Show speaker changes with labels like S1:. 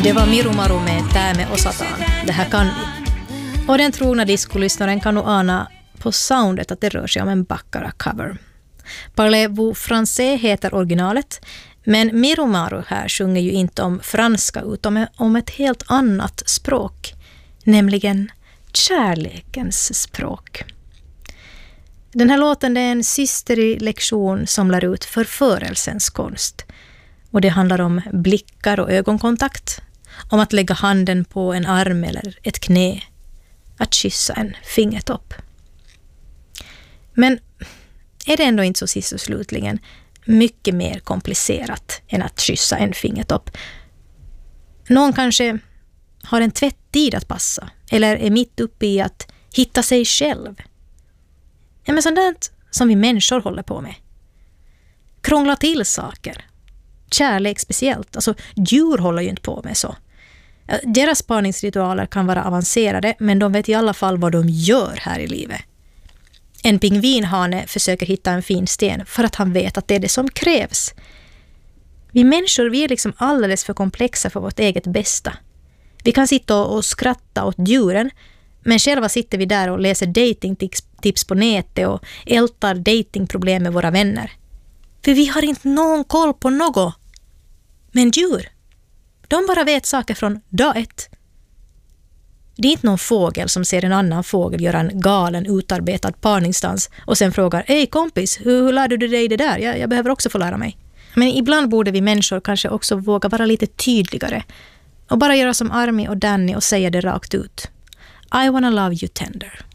S1: Det var Mirumaru med Tääme Osataan. Det här kan vi. Och den trogna diskolyssnaren kan nog ana på soundet att det rör sig om en Baccara-cover. Parlez-vous français heter originalet, men Mirumaru här sjunger ju inte om franska utan om ett helt annat språk, nämligen kärlekens språk. Den här låten är en systerlig lektion som lär ut förförelsens konst. Och det handlar om blickar och ögonkontakt, om att lägga handen på en arm eller ett knä, att kyssa en fingertopp. Men är det ändå inte så sist och slutligen mycket mer komplicerat än att kyssa en fingertopp? Någon kanske har en tvätttid att passa eller är mitt uppe i att hitta sig själv. Ja, men sådant som vi människor håller på med. Krångla till saker. Kärlek speciellt. Alltså djur håller ju inte på med så. Deras parningsritualer kan vara avancerade, men de vet i alla fall vad de gör här i livet. En pingvinhane försöker hitta en fin sten för att han vet att det är det som krävs. Vi människor, vi är liksom alldeles för komplexa för vårt eget bästa. Vi kan sitta och skratta åt djuren, men själva sitter vi där och läser datingtips på nätet och ältar datingproblem med våra vänner. För vi har inte någon koll på något. Men djur, de bara vet saker från dag ett. Det är inte någon fågel som ser en annan fågel göra en galen utarbetad parningsdans och sen frågar: "Hej kompis, hur lärde du dig det där? Jag behöver också få lära mig." Men ibland borde vi människor kanske också våga vara lite tydligare och bara göra som Army och Danny och säga det rakt ut. I wanna love you tender.